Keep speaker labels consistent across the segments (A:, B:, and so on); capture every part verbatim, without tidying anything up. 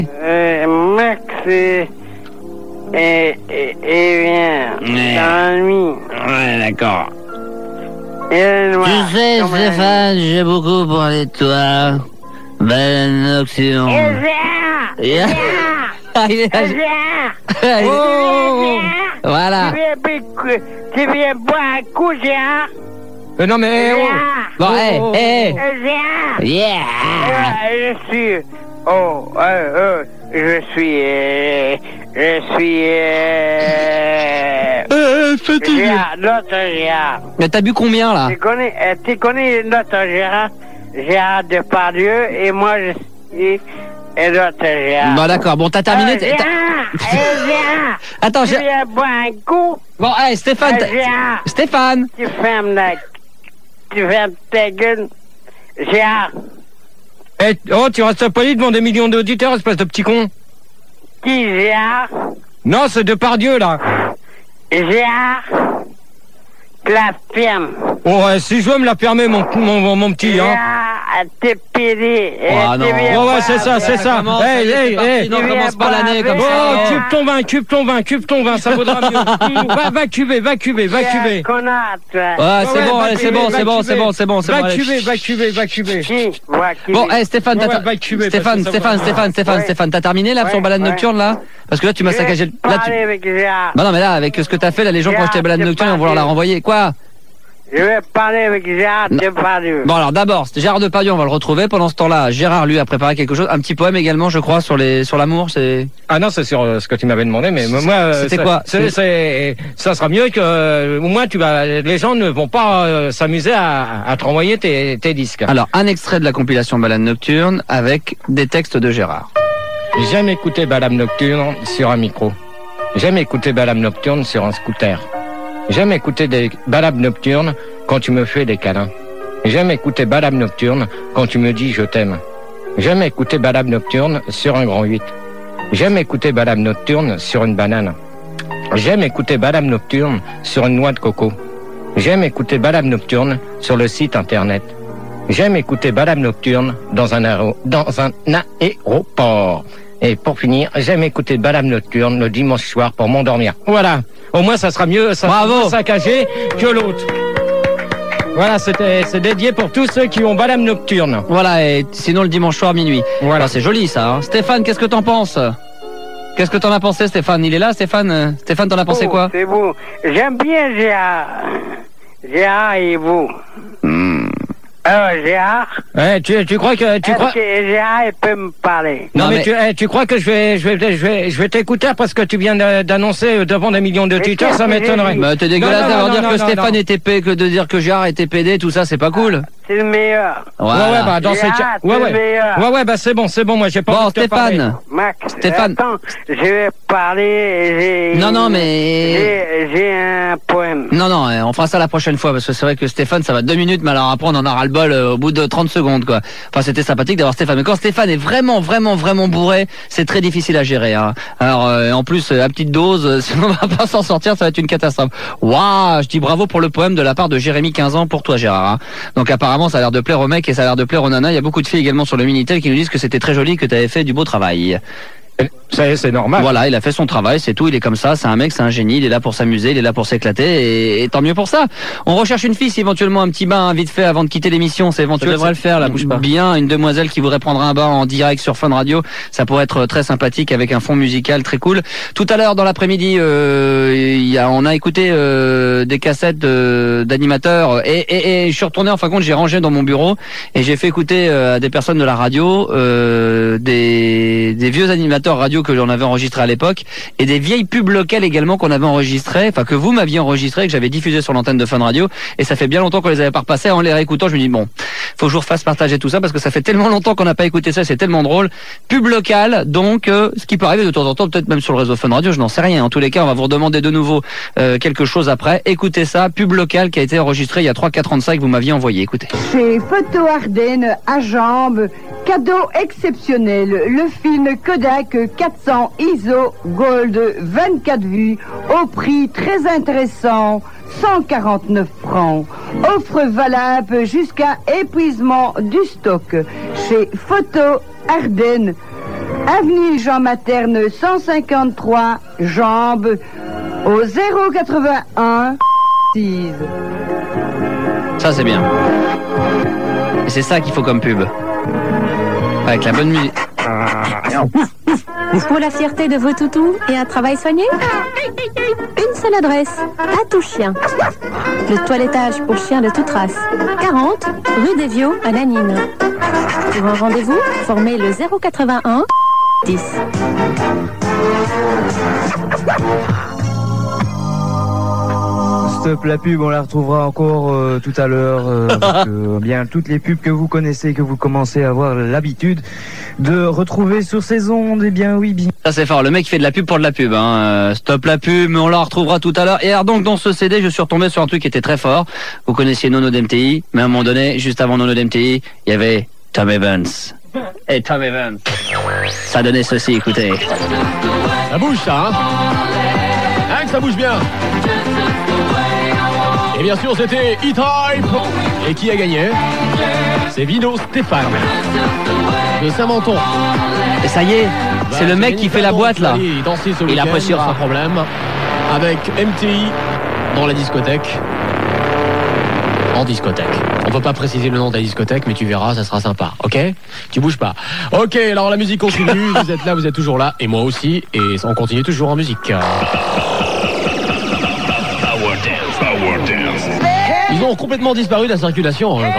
A: Euh, Max et... Et... Et... Et bien...
B: Ouais.
A: Dans la nuit.
B: Ouais, d'accord.
A: Et le noir,
B: Tu sais,
A: comme la nuit.
B: Stéphane, j'ai beaucoup parlé de toi. Belle nocturne.
A: Et viens!
B: Yeah. Ah, il est là.
A: Et viens!
B: Il est-
A: Oh!
B: Voilà.
A: Tu viens, pique- tu viens boire un coup, Gérard?
C: Euh, non mais... oh.
B: Bon, hé,
C: Oh.
B: hé.
A: Et viens!
B: Yeah.
A: Euh, je suis... Oh, euh, euh, je suis... Euh, je suis... Euh,
C: Euh, fatigué.
A: Gérard, notre Gérard.
B: Mais t'as bu combien, là?
A: Tu connais, euh, tu connais notre Gérard? Gérard Depardieu, et moi, je suis... Et notre Gérard.
B: Bon, d'accord. Bon, t'as terminé.
A: Euh,
B: t'as-
A: viens!
B: t'as-
A: Eh, viens!
B: Attends,
A: Tu
B: j'ai...
A: viens boire un coup?
B: Bon, hé, Stéphane.
A: Eh,
B: t'as-
A: viens!
B: Stéphane.
A: Tu fermes la... Tu fermes ta gueule. Gérard.
C: Eh, oh, tu restes poli devant des millions d'auditeurs, espèce de petit con.
A: Qui, Gérard?
C: Non, c'est Depardieu, là.
A: Gérard. La ferme.
C: Oh, ouais, si je veux me la fermer, mon, mon, mon petit, hein.
A: Gérard, t'es pédé.
B: Oh,
A: Eh,
B: non.
A: tu viens
C: Ouais, ouais,
A: boire
C: c'est ça,
A: un
C: c'est ça.
B: Commence,
C: Hey,
B: ça y est,
C: hey,
B: c'est parti.
C: hey.
B: Non,
A: Tu
B: commence
A: viens
B: pas l'année
A: boire
B: comme
A: un
B: ça.
C: Oh,
A: verre.
C: cube ton vin, cube ton vin, cube ton vin, ça vaudra mieux. Va, va cuber, va cuber, va cuber.
A: Connard, toi.
B: Ouais, c'est
C: Ouais,
B: bon,
C: va
B: allez, c'est
C: cuber,
B: bon,
C: va
B: c'est bon, c'est
C: cuber.
B: bon, c'est bon, c'est bon.
C: Va
B: allez.
C: cuber, va cuber, va cuber.
A: Qui? Moi, qui?
B: Bon, hé, Stéphane,
C: Ouais,
B: t'as...
C: ouais, va cuber,
B: Stéphane,
C: parce que ça
B: Stéphane,
C: va.
B: Stéphane, Stéphane,
A: Ouais.
B: Stéphane, t'as terminé, là,
A: Ouais,
B: sur balade
A: ouais.
B: nocturne, là? Parce que là, tu m'as
A: Je vais
B: saccagé... Là, tu...
A: parler avec Gérard.
B: Bah non, mais là, avec ce que t'as fait, là, les gens qui ont acheté balade
A: Gérard,
B: nocturne,
A: c'est
B: ils vont vouloir la
A: parti.
B: renvoyer. Quoi?
A: Je vais parler avec Gérard
B: Non.
A: Depardieu.
B: Bon, alors d'abord, c'était Gérard Depardieu, on va le retrouver. Pendant ce temps-là, Gérard, lui, a préparé quelque chose. Un petit poème également, je crois, sur les, sur l'amour, c'est...
C: Ah non, c'est sur euh, ce que tu m'avais demandé, mais moi, euh,
B: C'était
C: ça-
B: quoi
C: c'est, c'est, ça sera mieux que, euh, au moins, tu vas, les gens ne vont pas euh, s'amuser à, à te renvoyer tes, tes disques.
B: Alors, un extrait de la compilation Balade Nocturne avec des textes de Gérard.
C: J'aime écouter Balade Nocturne sur un micro. J'aime écouter Balade Nocturne sur un scooter. J'aime écouter des balades nocturnes quand tu me fais des câlins. J'aime écouter Balade Nocturne quand tu me dis je t'aime. J'aime écouter Balade Nocturne sur un grand huit. J'aime écouter Balade Nocturne sur une banane. J'aime écouter Balade Nocturne sur une noix de coco. J'aime écouter Balade Nocturne sur le site internet. J'aime écouter Balade Nocturne dans un, aéro, dans un aéroport. Et pour finir, j'aime écouter Balade Nocturne le dimanche soir pour m'endormir. Voilà. Au moins, ça sera mieux, ça sera
B: Bravo.
C: moins saccagé que l'autre. Voilà, c'était, c'est dédié pour tous ceux qui ont Balade Nocturne.
B: Voilà, et sinon le dimanche soir, minuit.
C: Voilà.
B: Alors, c'est joli, ça. Hein. Stéphane, qu'est-ce que t'en penses? Qu'est-ce que t'en as pensé, Stéphane? Il est là, Stéphane? Euh, Stéphane, t'en as pensé
A: Oh,
B: quoi?
A: C'est beau. J'aime bien Gérard. Gérard est beau.
B: Hmm.
A: Alors, Gérard,
C: Eh, tu, tu crois que, tu
A: est-ce
C: crois...
A: que Gérard il peut me parler?
C: Non,
B: Non,
C: mais,
B: mais-
C: Tu, eh, tu crois que je vais, je vais, je vais, je vais t'écouter parce que tu viens de- d'annoncer devant des millions d'auditeurs,
A: qu'est-ce
C: ça
A: que j'ai
C: m'étonnerait.
A: dit
B: Bah, t'es dégueulasse
C: Non, non,
B: d'avoir
C: non,
B: dire
C: non,
B: que
C: non,
B: Stéphane
C: non.
B: était P, que de dire que Gérard était P D, tout ça, c'est pas cool.
A: C'est le meilleur.
B: Voilà.
C: Ouais, ouais, bah, dans ces
A: Gérard,
C: cas,
A: c'est
C: ouais,
A: le
C: ouais.
A: meilleur.
C: Ouais, ouais, bah, c'est bon, c'est bon, moi, j'ai pas
B: Bon,
C: envie de te parler.
B: Stéphane.
A: Max,
B: Stéphane.
A: attends, je vais parler. J'ai,
B: Non, non, mais-
A: J'ai, j'ai un poème.
B: Non, non, euh, on fera ça la prochaine fois, parce que c'est vrai que Stéphane, ça va deux minutes, mais alors après, on en aura le bol euh, au bout de trente secondes, quoi. Enfin, c'était sympathique d'avoir Stéphane. Mais quand Stéphane est vraiment, vraiment, vraiment bourré, c'est très difficile à gérer, hein. Alors, euh, en plus, euh, à petite dose, euh, sinon on va pas s'en sortir, ça va être une catastrophe. Waouh, je dis bravo pour le poème de la part de Jérémy, quinze ans, pour toi, Gérard, hein. Donc, apparemment, ça a l'air de plaire aux mecs et ça a l'air de plaire aux nanas. Il y a beaucoup de filles également sur le Minitel qui nous disent que c'était très joli, que tu avais fait du beau travail.
C: Ça y est, c'est normal.
B: Voilà, il a fait son travail, c'est tout, il est comme ça, c'est un mec, c'est un génie, il est là pour s'amuser, il est là pour s'éclater, et, et tant mieux pour ça. On recherche une fille, si éventuellement un petit bain hein, vite fait avant de quitter l'émission, c'est éventuel.
C: Ça devrait
B: le faire, là, bouge pas. Bien, une demoiselle qui voudrait prendre un bain en direct sur Fun Radio, ça pourrait être très sympathique avec un fond musical très cool. Tout à l'heure dans l'après-midi, euh, il y a, on a écouté euh, des cassettes de- d'animateurs, et, et, et je suis retourné, en fin de compte, j'ai rangé dans mon bureau, et j'ai fait écouter euh, à des personnes de la radio, euh, des, des vieux animateurs radio que j'en avais enregistrés à l'époque, et des vieilles pubs locales également qu'on avait enregistrées, enfin que vous m'aviez enregistrées, que j'avais diffusées sur l'antenne de Fun Radio, et ça fait bien longtemps qu'on les avait pas repassées. En les réécoutant, je me dis bon, faut que je vous refasse partager tout ça parce que ça fait tellement longtemps qu'on n'a pas écouté ça, c'est tellement drôle. Pub locale, donc euh, ce qui peut arriver de temps en temps, peut-être même sur le réseau Fun Radio, je n'en sais rien. En tous les cas, on va vous redemander de nouveau euh, quelque chose après. Écoutez ça, pub locale qui a été enregistrée il y a trois quatre ans de ça que vous m'aviez envoyé. Écoutez.
D: Chez Photo Ardennes à Jambes, cadeau exceptionnel, le film Kodak quatre cents I S O Gold vingt-quatre vues au prix très intéressant, cent quarante-neuf francs. Offre valable jusqu'à épuisement du stock chez Photo Ardennes. avenue Jean Materne cent cinquante-trois, Jambes, au zéro quatre-vingt-un six.
B: Ça c'est bien. Et c'est ça qu'il faut comme pub. Avec la bonne musique.
E: Pour la fierté de vos toutous et un travail soigné, une seule adresse, à tout chien. Le toilettage pour chiens de toute race. quarante, rue des Viaux à Nanine. Pour un rendez-vous, formez le zéro quatre-vingt-un dix.
F: Stop la pub, on la retrouvera encore euh, tout à l'heure. Euh, avec, euh, bien toutes les pubs que vous connaissez, que vous commencez à avoir l'habitude de retrouver sur ces ondes. Eh bien oui, bien.
B: Ça c'est fort, le mec fait de la pub pour de la pub. Hein. Euh, stop la pub, mais on la retrouvera tout à l'heure. Et alors donc dans ce C D, je suis retombé sur un truc qui était très fort. Vous connaissiez Nono d'M T I, mais à un moment donné, juste avant Nono d'M T I, il y avait Tom Evans. Et Tom Evans, ça donnait ceci, écoutez.
G: Ça bouge ça, hein Hein que ça bouge bien. Et bien sûr c'était E-Type. Et qui a gagné? C'est Vino Stéphane de Saint-Menton.
B: Et ça y est, c'est le mec qui fait la boîte là.
G: Il appréciera sans problème avec M T I dans la discothèque. En discothèque. On peut pas préciser le nom de la discothèque, mais tu verras, ça sera sympa, ok? Tu bouges pas. Ok, alors la musique continue, vous êtes là, vous êtes toujours là, et moi aussi, et on continue toujours en musique. Ils ont complètement disparu de la circulation. Hein,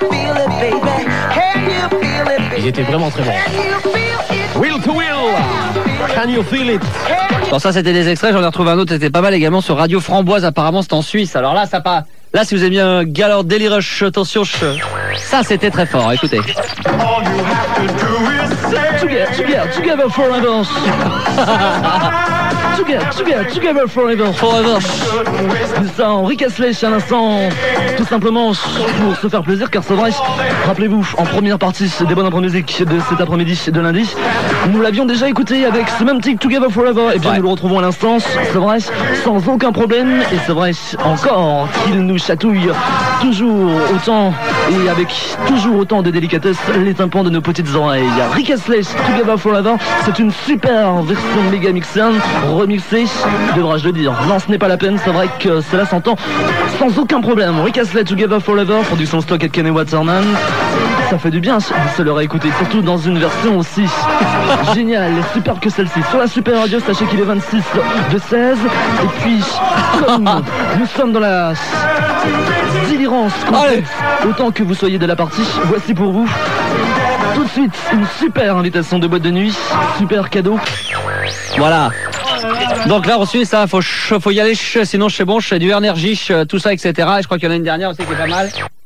G: Ils étaient vraiment très bons. Wheel to Wheel, Can You Feel It?
B: Bon, ça c'était des extraits, j'en ai retrouvé un autre, c'était pas mal également sur Radio Framboise, apparemment c'est en Suisse. Alors là, ça pas. Là, si vous aimez bien Galore Delirush, attention, ça c'était très fort, écoutez. Together, together, together forever. Together, together, together forever. Forever. C'est ça, Rick Astley à l'instant, tout simplement pour se faire plaisir, car c'est vrai, rappelez-vous, en première partie des bonnes après-musiques de cet après-midi de lundi, nous l'avions déjà écouté avec ce même titre Together Forever, et bien ouais. Nous le retrouvons à l'instant, c'est vrai, sans aucun problème, et c'est vrai encore qu'il nous chatouille toujours autant, et avec toujours autant de délicatesse, les tympans de nos petites oreilles. Rick Astley, Together Forever, c'est une super version méga mixée, remixée, devrais-je le dire. Non, ce n'est pas la peine, c'est vrai que cela s'entend sans aucun problème. Rick Astley, Together Forever, production stock et Kenny Waterman. Ça fait du bien de se le réécouter, surtout dans une version aussi géniale et superbe que celle-ci. Sur la Super Radio, sachez qu'il est vingt-six de seize. Et puis, comme nous sommes dans la délirance complète, autant que vous soyez de la partie, voici pour vous tout de suite une super invitation de boîte de nuit, super cadeau. Voilà. Donc là, on suit ça, faut, faut y aller, sinon c'est bon, je fais du énergie, tout ça, et cetera. Et je crois qu'il y en a une dernière aussi qui est pas mal.